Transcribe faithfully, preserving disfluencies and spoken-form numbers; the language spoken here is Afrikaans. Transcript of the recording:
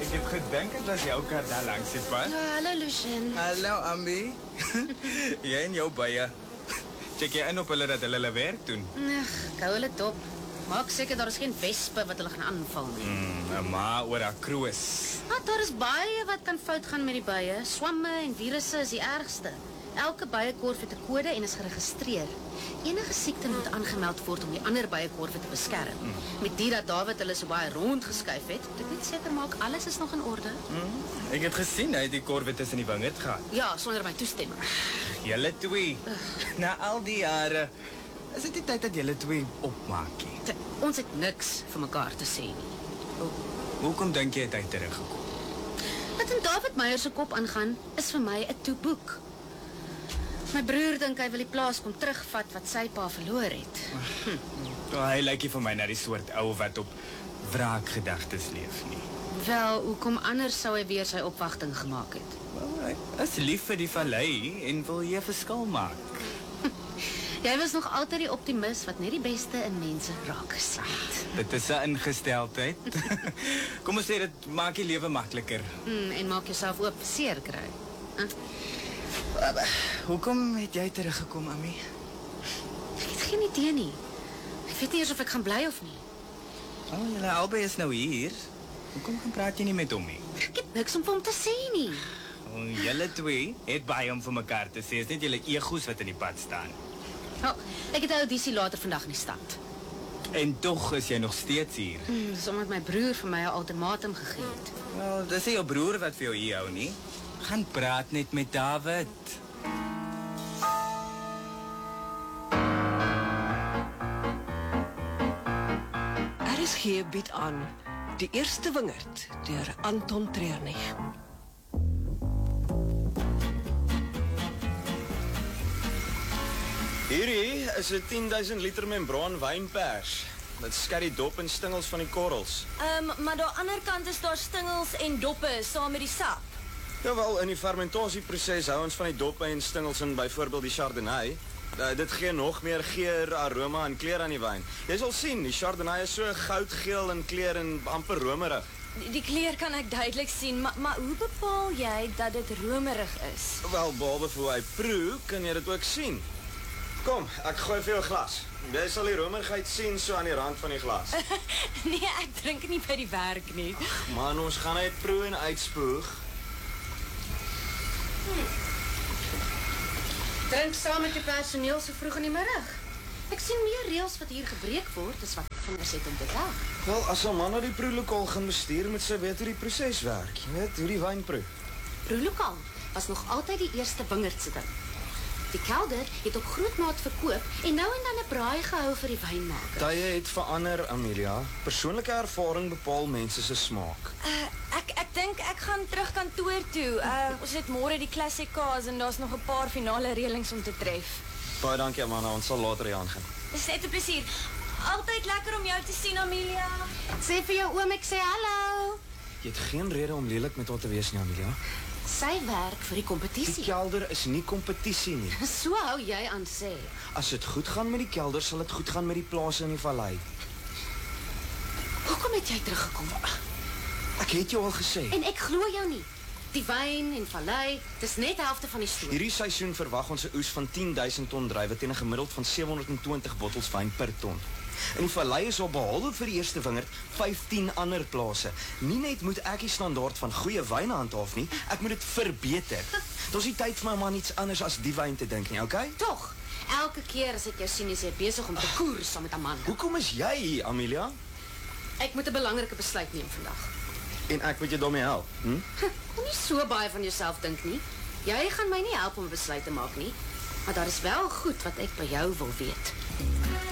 Ek het gedink dit was jou kar daar langs die pad. Ja, hallo Lucien. Hallo Ambi. Jy en jou baie. Check jy in op hulle dat hulle hulle werk doen? Ag, ek hou hulle dop. Maak seker daar is geen wespe wat hulle gaan aanval nie. Mm, maar oor haar kroos. Ah, daar is baie wat kan fout gaan met die bye. Swamme en virusse is die ergste. Elke byekorf het 'n kode en is geregistreer. Enige siekte moet aangemeld word om die ander byekorwe te beskerm. Mm. Met die dat David hulle so baie rondgeskuif het, dit net seker maak alles is nog in orde. Mm. Ek het gesien hy het die korwe tussen die wingerd gehad. Ja, sonder my toestemming. Julle twee. Uh. Na al die jare is dit die tyd dat julle twee opmaak. Te, ons het niks vir mekaar te sê nie. Oh. Hoekom dink jy het hy teruggekom? Wat in David Meyer se kop aangaan, is vir my 'n toeboek. My broer dink hy wil die plaas kom terugvat wat sy pa verloor het. Hm. Oh, hy lyk nie vir my na die soort ou wat op wraakgedagtes leef nie. Wel, hoekom anders sou hy weer sy opwagting gemaak het? Wel, hy is lief vir die vallei en wil jy 'n verskil maak. Jy was nog altyd die optimis wat net die beste in mense raak gesien het. Dit is 'n ingesteldheid. Kom ons sê dit maak die lewe makliker. Mm, en maak jouself oop seer kry. Huh? Hoekom het jy teruggekom, Ami? Ek het geen idee nie. Ek weet nie eers of ek gaan bly of nie. Oh, julle albei is nou hier. Hoekom gaan praat jy nie met hom nie? Ek het niks om vir hom te sê nie. Oh, julle twee het baie om vir mekaar te sê. Is net julle egos wat in die pad staan. Oh, ek het 'n audisie later vandag in die stad. En tog is jy nog steeds hier. Mm, Sommige my broer vir my 'n ultimatum gegee het. Wel, dis nie jou broer wat vir jou hier hou nie. Gaan praat net met David. R S G bied aan Die Eerste Wingerd deur Anton Treurnig. Hierdie is 'n tien duisend liter membraan wynpers. Dit skat die dop en stingels van die korrels. Ehm, um, maar daar ander kant is daar stingels en doppe saam met die sap. Jawel, in die fermentasieproses hou ons van die doppe en stingels in byvoorbeeld die Chardonnay. Uh, dit gee nog meer geur, aroma en kleur aan die wyn. Jy sal sien, die Chardonnay is so goudgeel in kleur en amper romerig. Die, die kleur kan ek duidelik sien, maar, maar hoe bepaal jy dat dit romerig is? Wel, behalwe hoe hy proe, kan jy dit ook sien. Kom, ek gooi vir jou 'n glas. Jy sal die romerigheid sien so aan die rand van die glas. Nee, ek drink nie by die werk nie. Ach, man, ons gaan net proe en uitspoeg. Hmm. Drink saam met die personeel so vroeg in die middag. Ek sien meer reëls wat hier gebreek word as wat ek vingers het om te tel. Wel, as 'n man na die proelokaal gaan bestuur, moet sy weet hoe die proses werk. Jy weet, hoe die wyn proe. Proelokaal was nog altyd die eerste wingerd se ding. Die kelder het op groot maat verkoop en nou en dan 'n braai gehou vir die wynmaker. Tye het verander, Amelia. Persoonlike ervaring bepaal mense se smaak. Uh, ek ek dink ek gaan terug kantoor toe. Uh, ons het môre die classic cars en daar's nog 'n paar finale reëlings om te tref. Baie dankie, Amanda. Ons sal later hier aangaan. Dis net 'n plesier. Altyd lekker om jou te sien, Amelia. Sê vir jou oom ek sê hallo. Jy het geen rede om lelik met haar te wees nie, Amelia. Sy werk vir die kompetisie. Die kelder is nie kompetisie nie. So hou jy aan sê. As dit goed gaan met die kelder, sal dit goed gaan met die plase in die vallei. Hoekom het jy teruggekom? Ek het jou al gesê. En ek glo jou nie. Die wyn en vallei, dis net die helfte van die storie. Hierdie seisoen verwag ons 'n oes van tien duisend ton druiwe teen 'n gemiddeld van sewehonderdtwintig bottels wyn per ton. In die vallei is al behalwe vir die Eerste Wingerd vyftien ander plase. Nie net moet ek die standaard van goeie wyn handhaaf nie, ek moet dit verbeter. Daar's nie tyd vir my man iets anders as die wyn te dink nie, okay? Tog, elke keer as ek jou sien is jy besig om te koers saam met Amanda. Hoekom is jy hier, Amelia? Ek moet 'n belangrike besluit neem vandag. En ek moet jou daarmee help, hm? Kon nie so baie van jouself dink nie. Jy gaan my nie help om 'n besluit te maak nie, maar daar is wel goed wat ek by jou wil weet.